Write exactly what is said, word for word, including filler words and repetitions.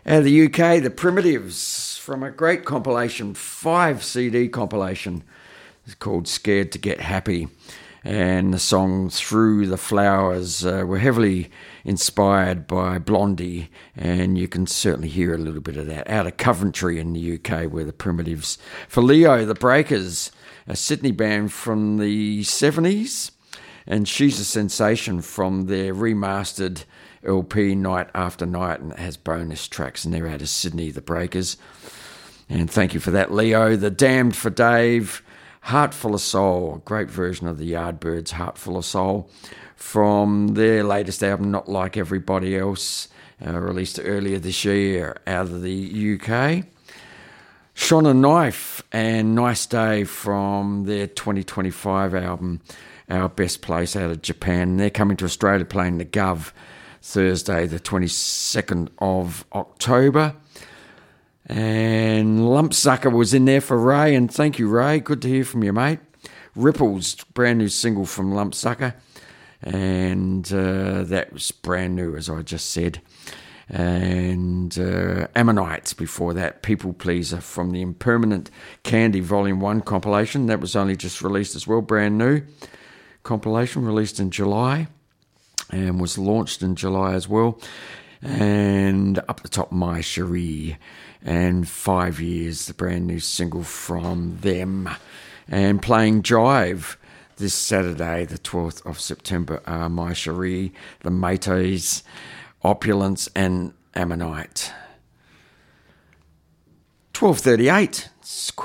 Out of the U K, The Primitives, from a great compilation, five C D compilation. It's called Scared to Get Happy. And the song Through the Flowers uh, were heavily inspired by Blondie, and you can certainly hear a little bit of that out of Coventry in the U K, where The Primitives. For Leo, The Breakers, a Sydney band from the seventies, and She's a Sensation from their remastered L P Night After Night, and it has bonus tracks, and they're out of Sydney, The Breakers. And thank you for that, Leo. The Damned for Dave, Heart Full of Soul, a great version of the Yardbirds' Heart Full of Soul, from their latest album, Not Like Everybody Else, uh, released earlier this year out of the U K. Shona Knife and Nice Day from their twenty twenty-five album, Our Best Place, out of Japan. They're coming to Australia playing the Gov Thursday, the twenty-second of October. And Lumpsucker was in there for Ray, and thank you, Ray. Good to hear from you, mate. Ripples, brand new single from Lumpsucker, and uh, that was brand new, as I just said. And uh, Ammonites before that, People Pleaser from the Impermanent Candy Volume one compilation. That was only just released as well, brand new compilation, released in July, and was launched in July as well. And up the top, My Cherie, and Five Years, the brand new single from them. And playing Jive this Saturday, the twelfth of September, are My Cherie, the Mateys, Opulence, and Ammonite. twelve thirty-eight.